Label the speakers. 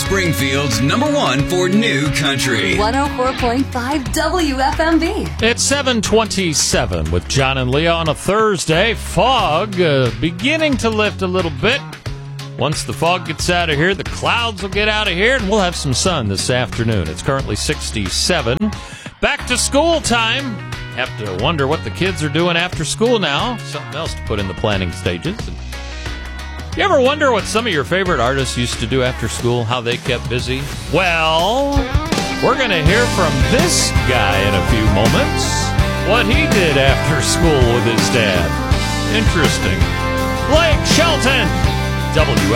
Speaker 1: Springfield's #1 for new country.
Speaker 2: 104.5 WFMV.
Speaker 3: It's 7:27 with John and Leah on a Thursday. Fog beginning to lift a little bit. Once the fog gets out of here, the clouds will get out of here, and we'll have some sun this afternoon. It's currently 67. Back to school time. Have to wonder what the kids are doing after school now. Something else to put in the planning stages. You ever wonder what some of your favorite artists used to do after school, how they kept busy? Well, we're going to hear from this guy in a few moments, what he did after school with his dad. Interesting. Blake Shelton, WFMV.